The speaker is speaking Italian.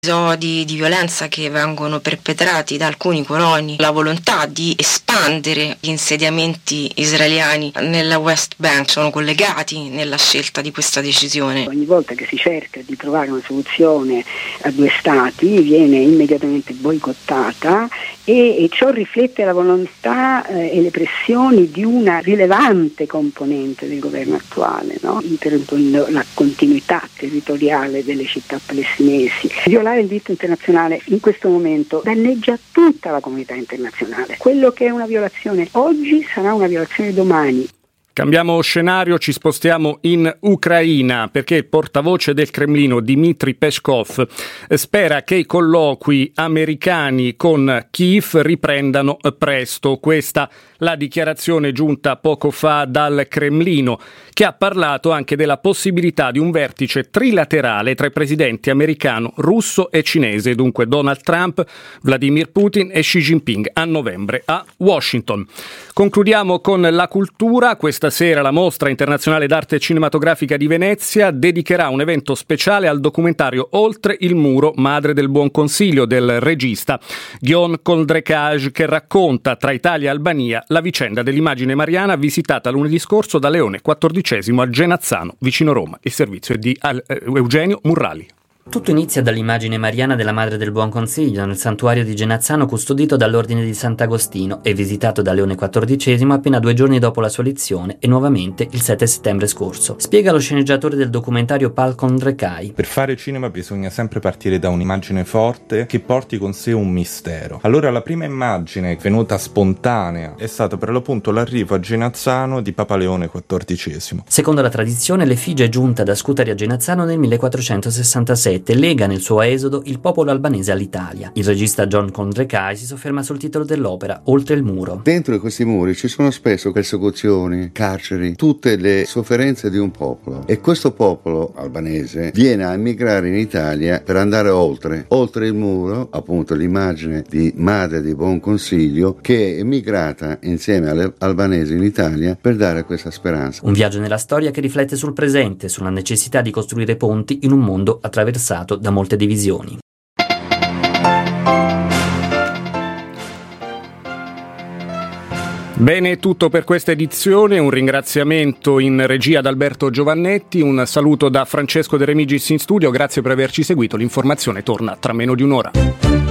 episodi di violenza che vengono perpetrati da alcuni coloni, la volontà di espandere gli insediamenti israeliani nella West Bank sono collegati nella scelta di questa decisione. Ogni volta che si cerca di trovare una soluzione a due stati viene immediatamente boicottata e ciò riflette la volontà e le pressioni di una rilevante componente del governo attuale, no? Interrompendo la continuità territoriale delle città palestinesi. Violare il diritto internazionale in questo momento danneggia tutta la comunità internazionale. Quello che è una violazione oggi sarà una violazione domani. Cambiamo scenario, ci spostiamo in Ucraina perché il portavoce del Cremlino Dmitry Peskov spera che i colloqui americani con Kiev riprendano presto. Questa la dichiarazione giunta poco fa dal Cremlino, che ha parlato anche della possibilità di un vertice trilaterale tra i presidenti americano, russo e cinese, dunque Donald Trump, Vladimir Putin e Xi Jinping a novembre a Washington. Concludiamo con la cultura. Questa sera la Mostra Internazionale d'Arte Cinematografica di Venezia dedicherà un evento speciale al documentario Oltre il muro, Madre del buon consiglio del regista Guillaume Coldrecage, che racconta tra Italia e Albania la vicenda dell'immagine mariana visitata lunedì scorso da Leone XIV a Genazzano, vicino Roma. Il servizio è di Eugenio Murrali. Tutto inizia dall'immagine mariana della Madre del Buon Consiglio nel santuario di Genazzano, custodito dall'Ordine di Sant'Agostino e visitato da Leone XIV appena 2 giorni dopo la sua lezione e nuovamente il 7 settembre scorso. Spiega lo sceneggiatore del documentario Pál Condrecai. Per fare cinema bisogna sempre partire da un'immagine forte che porti con sé un mistero. Allora la prima immagine venuta spontanea è stata per l'appunto l'arrivo a Genazzano di Papa Leone XIV. Secondo la tradizione, l'effigie giunta da Scutari a Genazzano nel 1467 lega nel suo esodo il popolo albanese all'Italia. Il regista John Condrecai si sofferma sul titolo dell'opera, Oltre il muro. Dentro questi muri ci sono spesso persecuzioni, carceri, tutte le sofferenze di un popolo, e questo popolo albanese viene a emigrare in Italia per andare oltre il muro, appunto l'immagine di Madre di Buon Consiglio che è emigrata insieme alle albanesi in Italia per dare questa speranza. Un viaggio nella storia che riflette sul presente, sulla necessità di costruire ponti in un mondo attraversato da molte divisioni. Bene, è tutto per questa edizione. Un ringraziamento in regia ad Alberto Giovannetti, un saluto da Francesco De Remigis in studio. Grazie per averci seguito. L'informazione torna tra meno di un'ora.